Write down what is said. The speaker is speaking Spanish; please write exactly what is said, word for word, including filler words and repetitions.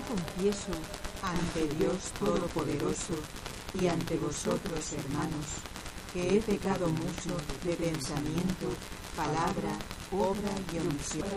confieso ante Dios Todopoderoso y ante vosotros, hermanos, que he pecado mucho de pensamiento, palabra, obra y omisión.